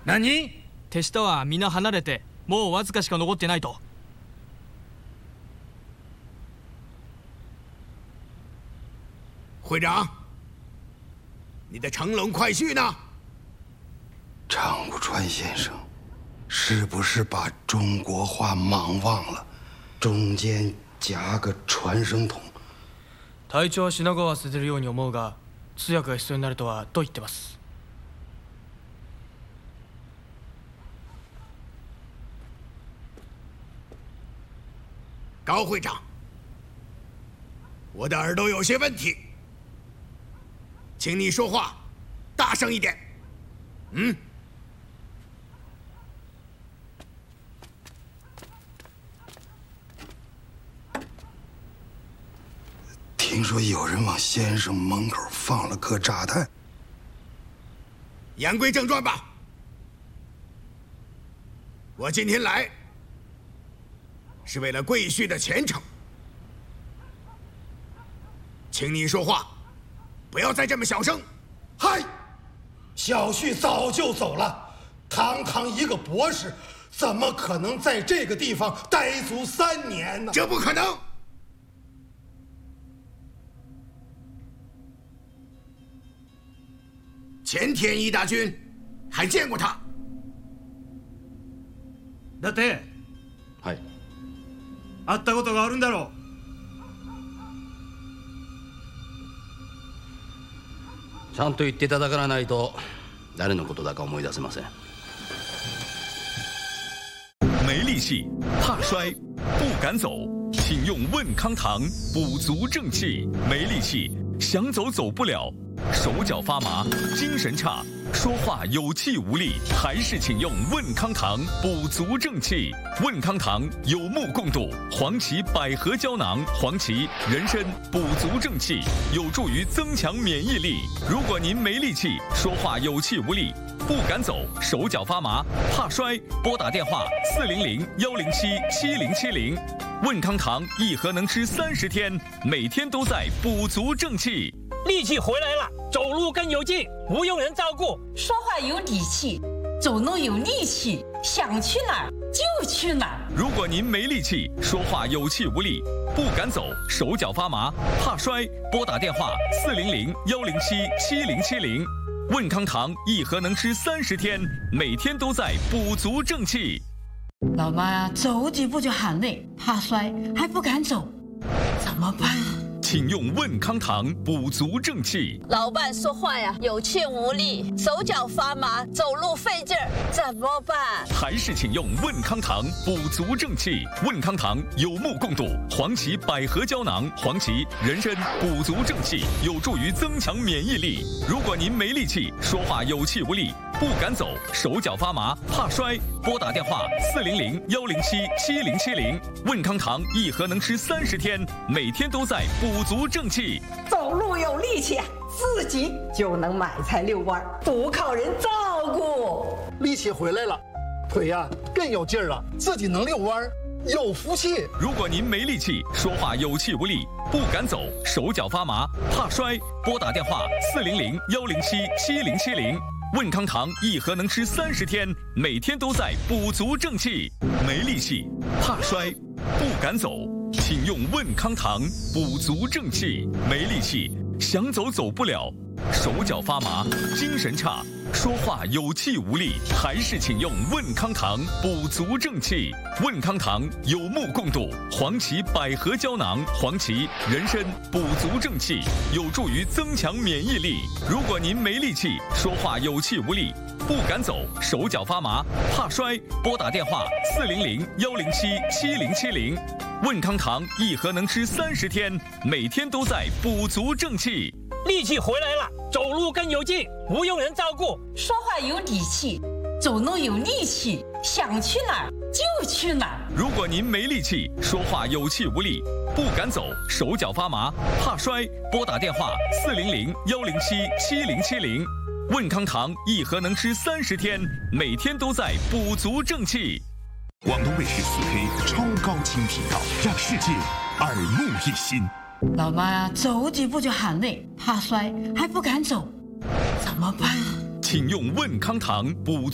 何？ 手下は皆離れて、もうわずかしか残ってないと。 会长，你的乘龙快婿呢？ 常务川先生，是不是把中国话忙忘了？中间夹个传声筒。 隊長は品川は捨てるように思うが、通訳が必要になるとはと言ってます。 高会长，我的耳朵有些问题，请你说话大声一点。 听说有人往先生门口放了颗炸弹。 言归正传吧，我今天来是为了贵婿的前程，请你说话，不要再这么小声。 嗨，小婿早就走了，堂堂一个博士，怎么可能在这个地方待足3年呢？ 这不可能！前田一大军还见过他。 だって、 はい。 会ったことがあるんだろう。 ちゃんと言っていただかないと誰のことだか思い出せません。 没力气，怕摔，不敢走，请用问康堂补足正气。没力气，想走走不了，手脚发麻，精神差，说话有气无力，还是请用问康堂补足正气。问康堂有目共睹，黄芪百合胶囊，黄芪、人参补足正气，有助于增强免疫力。如果您没力气，说话有气无力，不敢走，手脚发麻，怕摔，拨打电话400-107-7070。问康堂一盒能吃30天，每天都在补足正气。 力气回来了，走路更有劲，不用人照顾， 说话有底气，走路有力气，想去哪儿就去哪儿。 如果您没力气，说话有气无力，不敢走，手脚发麻，怕摔，拨打电话400-107-7070。问康堂一盒能吃30天，每天都在补足正气。 老妈呀，走几步就喊累，怕摔还不敢走，怎么办啊？ 请用问康堂补足正气。 老伴说话呀有气无力，手脚发麻，走路费劲儿，怎么办？ 还是请用问康堂补足正气。问康堂有目共睹，黄芪百合胶囊，黄芪、人参补足正气，有助于增强免疫力。如果您没力气，说话有气无力，不敢走，手脚发麻，怕摔，拨打电话400-107-7070。问康堂一盒能吃30天，每天都在补足正气。 走路有力气，自己就能买菜遛弯，不靠人照顾。 力气回来了，腿呀更有劲儿了，自己能遛弯，有福气。 如果您没力气，说话有气无力，不敢走，手脚发麻，怕摔，拨打电话400-107-7070。问康堂一盒能吃30天，每天都在补足正气。没力气，怕摔，不敢走，请用问康堂补足正气。没力气，想走走不了，手脚发麻，精神差，说话有气无力，还是请用问康堂补足正气。问康堂有目共睹，黄芪百合胶囊，黄芪、人参补足正气，有助于增强免疫力。如果您没力气，说话有气无力，不敢走，手脚发麻，怕摔，拨打电话400-107-7070。问康堂一盒能吃30天，每天都在补足正气。 力气回来了，走路更有劲，不用人照顾， 说话有底气，走路有力气，想去哪儿就去哪儿。 如果您没力气，说话有气无力，不敢走，手脚发麻，怕摔，拨打电话400-107-7070。问康堂一盒能吃30天，每天都在补足正气。 广东卫视4K 超高清频道，让世界耳目一新。 老妈呀，走几步就喊累，怕摔还不敢走，怎么办啊？ 请用问康堂补足。